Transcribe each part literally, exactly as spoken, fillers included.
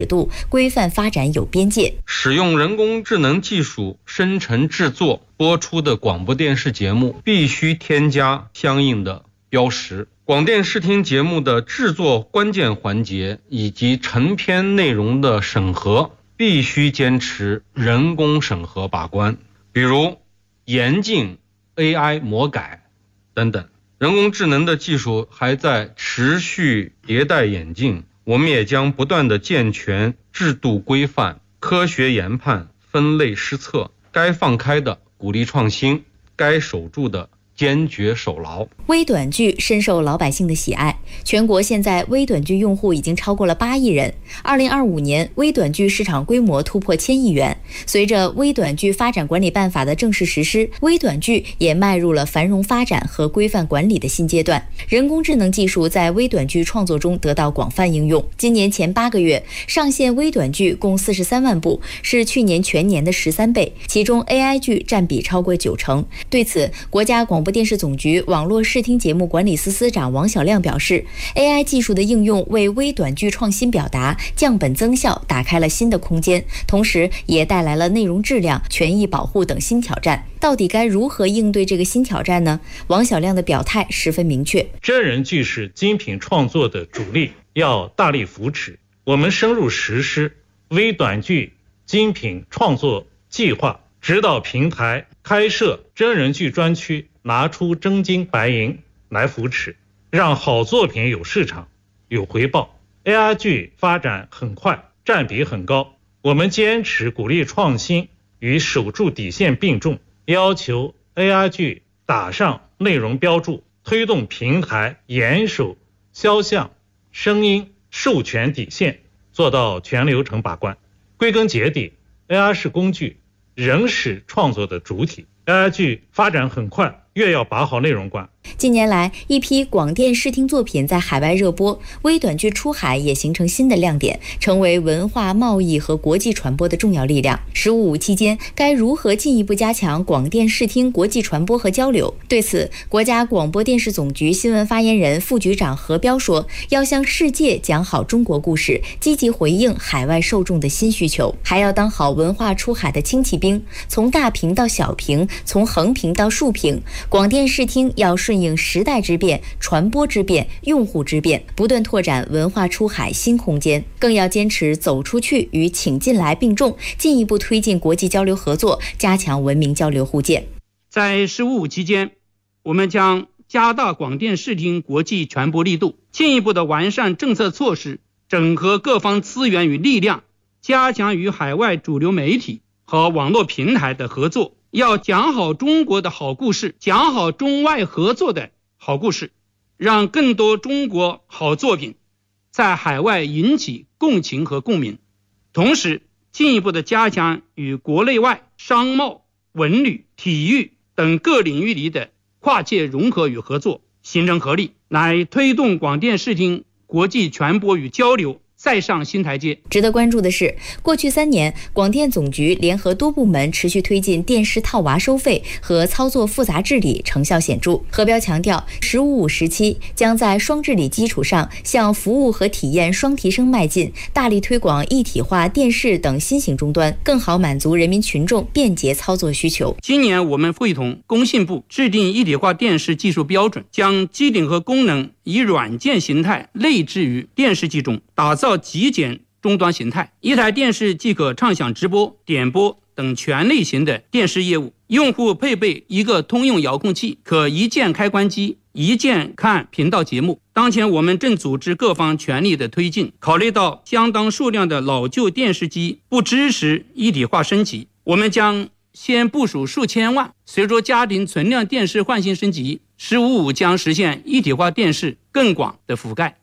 度，规范发展有边界。 使用人工智能技术生成制作播出的广播电视节目必须添加相应的标识。广电视听节目的制作关键环节以及成片内容的审核必须坚持人工审核把关，比如严禁 A I 魔改等等。人工智能的技术还在持续迭代演进，我们也将不断地健全制度规范，科学研判，分类施策，该放开的鼓励创新，该守住的坚决守牢。 微短剧深受老百姓的喜爱，全国现在微短剧用户已经超过了八亿人。二零二五年，微短剧市场规模突破千亿元。随着微短剧发展管理办法的正式实施，微短剧也迈入了繁荣发展和规范管理的新阶段。人工智能技术在微短剧创作中得到广泛应用。今年前八个月上线微短剧共四十三万部，是去年全年的十三倍，其中 A I 剧占比超过九成。对此，国家广播电视总局网络视听节目管理司司长王晓亮表示 ，A I 技术的应用为微短剧创新表达、降本增效打开了新的空间，同时也带来了内容质量、权益保护等新挑战。到底该如何应对这个新挑战呢？王晓亮的表态十分明确： 真人剧是精品创作的主力，要大力扶持。我们深入实施微短剧精品创作计划，指导平台开设真人剧专区，拿出真金白银来扶持，让好作品有市场、有回报。A I 剧发展很快，占比很高，我们坚持鼓励创新与守住底线并重，要求 A I 剧打上内容标注，推动平台严守肖像、声音授权底线，做到全流程把关。归根结底， A I 是工具，人是创作的主体。A I 剧发展很快，越要把好内容关。 近年来，一批广电视听作品在海外热播，微短剧出海也形成新的亮点，成为文化贸易和国际传播的重要力量。十五五期间，该如何进一步加强广电视听国际传播和交流？对此，国家广播电视总局新闻发言人、副局长何彪说：“要向世界讲好中国故事，积极回应海外受众的新需求，还要当好文化出海的轻骑兵，从大屏到小屏，从横屏到竖屏，广电视听要顺应时代之变、传播之变、用户之变，不断拓展文化出海新空间，更要坚持走出去与请进来并重，进一步推进国际交流合作，加强文明交流互鉴。” 在十五五期间，我们将加大广电视听国际传播力度，进一步的完善政策措施，整合各方资源与力量，加强与海外主流媒体和网络平台的合作，要讲好中国的好故事，讲好中外合作的好故事，让更多中国好作品在海外引起共情和共鸣。同时，进一步的加强与国内外商贸、文旅、体育等各领域里的跨界融合与合作，形成合力，来推动广电视听国际传播与交流再上新台阶。 值得关注的是，过去三年，广电总局联合多部门持续推进电视套娃收费和操作复杂治理，成效显著。何彪强调，十五五时期将在双治理基础上，向服务和体验双提升迈进，大力推广一体化电视等新型终端，更好满足人民群众便捷操作需求。 今年我们会同工信部制定一体化电视技术标准，将机顶和功能以软件形态内置于电视机中，打造极简终端形态。一台电视即可畅享直播、点播等全类型的电视业务，用户配备一个通用遥控器，可一键开关机，一键看频道节目。当前我们正组织各方全力的推进，考虑到相当数量的老旧电视机不支持一体化升级，我们将先部署数千万，随着家庭存量电视换新升级，十五五将实现一体化电视更广的覆盖。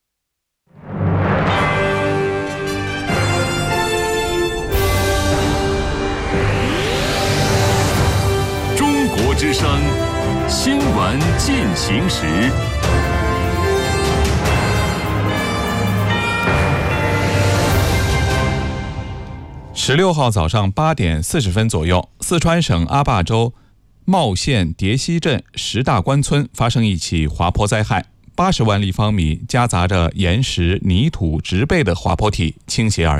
中国之声新闻进行时。 十六号早上八点四十分左右，四川省阿坝州茂县蝶溪镇十大关村发生一起滑坡灾害， 八十万立方米夹杂着岩石、泥土、植被的滑坡体倾斜而